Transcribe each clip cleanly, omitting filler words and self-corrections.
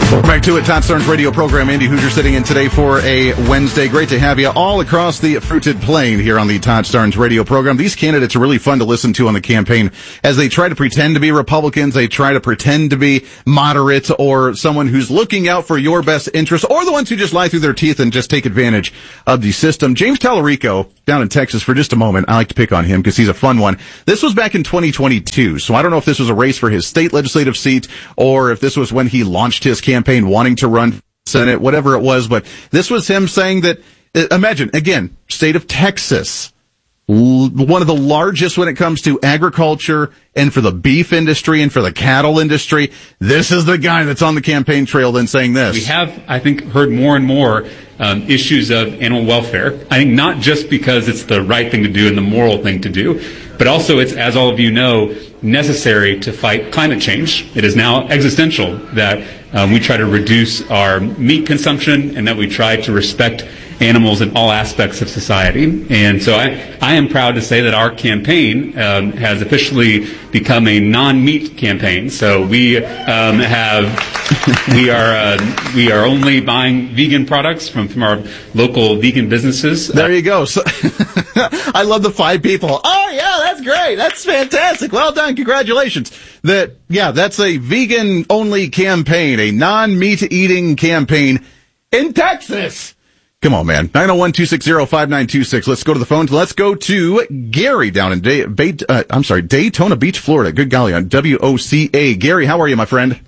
Welcome back to it. Todd Starnes radio program. Andy Hoosier sitting in today for a Wednesday. Great to have you all across the fruited plain here on the Todd Starnes radio program. These candidates are really fun to listen to on the campaign as they try to pretend to be Republicans. They try to pretend to be moderate or someone who's looking out for your best interest, or the ones who just lie through their teeth and just take advantage of the system. James Tallarico down in Texas for just a moment. I like to pick on him because he's a fun one. This was back in 2022. So I don't know if this was a race for his state legislative seat or if this was when he launched his campaign wanting to run for Senate, whatever it was. But this was him saying that, imagine, again, state of Texas, one of the largest when it comes to agriculture and for the beef industry and for the cattle industry. This is the guy that's on the campaign trail then saying this. We have, I think, heard more and more issues of animal welfare. I think not just because it's the right thing to do and the moral thing to do, but also it's, as all of you know, necessary to fight climate change. It is now existential that we try to reduce our meat consumption and that we try to respect animals in all aspects of society. And so I am proud to say that our campaign has officially become a non-meat campaign. So we are only buying vegan products from our local vegan businesses. There you go. So, I love the 5 people. Oh yeah, that's great. That's fantastic. Well done. Congratulations. That's a vegan only campaign, a non-meat eating campaign in Texas. Come on, man. 901-260-5926. Let's go to the phones. Let's go to Gary down in Daytona Beach, Florida. Good golly, on WOCA. Gary, how are you, my friend?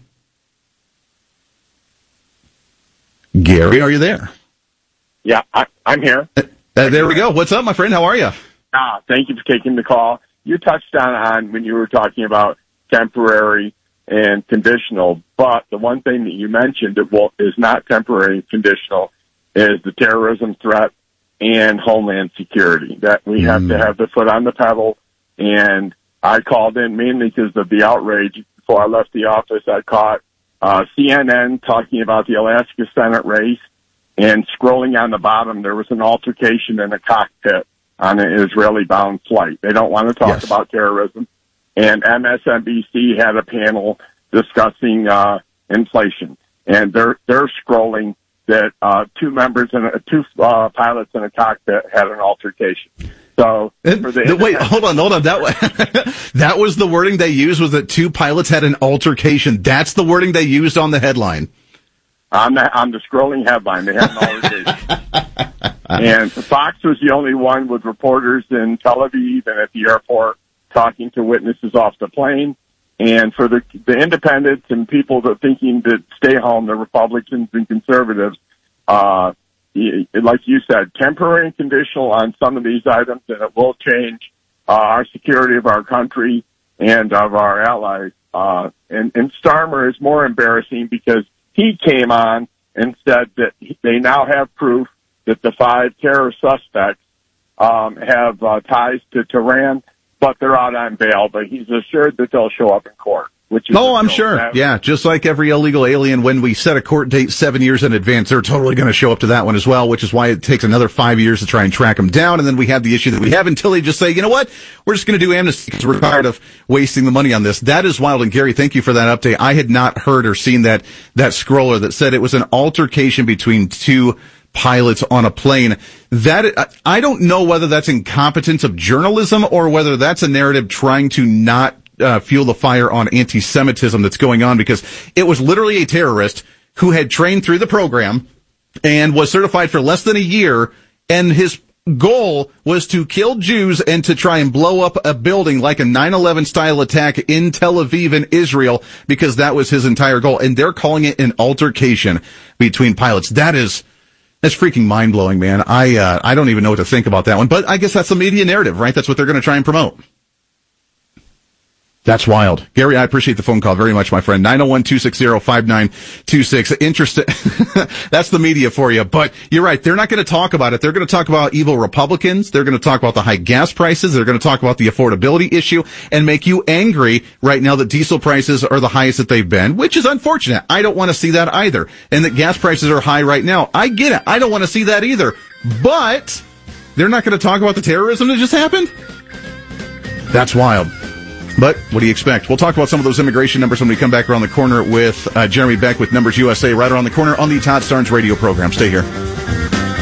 Gary, are you there? Yeah, I'm here. There we go. What's up, my friend? How are you? Thank you for taking the call. You touched on when you were talking about temporary and conditional, but the one thing that you mentioned that is not temporary and conditional is the terrorism threat and homeland security, that we have to have the foot on the pedal. And I called in mainly because of the outrage. Before I left the office, I caught CNN talking about the Alaska Senate race, and scrolling on the bottom, there was an altercation in a cockpit on an Israeli-bound flight. They don't want to talk about terrorism. And MSNBC had a panel discussing inflation, and they're scrolling that two pilots in a cockpit had an altercation. So wait, hold on. That was the wording they used, was that 2 pilots had an altercation. That's the wording they used on the headline. On the scrolling headline, they had an altercation. And Fox was the only one with reporters in Tel Aviv and at the airport talking to witnesses off the plane. And for the independents and people that are thinking to stay home, the Republicans and conservatives, like you said, temporary and conditional on some of these items, and it will change our security of our country and of our allies. And Starmer is more embarrassing because he came on and said that they now have proof that the 5 terror suspects have ties to Tehran, but they're out on bail. But he's assured that they'll show up in court. I'm sure. Yeah, just like every illegal alien, when we set a court date 7 years in advance, they're totally going to show up to that one as well, which is why it takes another 5 years to try and track them down. And then we have the issue that we have until they just say, you know what, we're just going to do amnesty because we're tired of wasting the money on this. That is wild. And Gary, thank you for that update. I had not heard or seen that scroller that said it was an altercation between 2 pilots on a plane. That I don't know whether that's incompetence of journalism or whether that's a narrative trying to not fuel the fire on anti-Semitism that's going on, because it was literally a terrorist who had trained through the program and was certified for less than a year, and his goal was to kill Jews and to try and blow up a building like a 9/11 style attack in Tel Aviv in Israel, because that was his entire goal. And they're calling it an altercation between pilots. That's freaking mind-blowing, man. I don't even know what to think about that one, but I guess that's the media narrative, right? That's what they're going to try and promote. That's wild. Gary, I appreciate the phone call very much, my friend. 901-260-5926. Interesting. That's the media for you. But you're right. They're not going to talk about it. They're going to talk about evil Republicans. They're going to talk about the high gas prices. They're going to talk about the affordability issue and make you angry right now that diesel prices are the highest that they've been, which is unfortunate. I don't want to see that either. And that gas prices are high right now. I get it. I don't want to see that either. But they're not going to talk about the terrorism that just happened? That's wild. But what do you expect? We'll talk about some of those immigration numbers when we come back around the corner with Jeremy Beck with Numbers USA right around the corner on the Todd Starnes radio program. Stay here.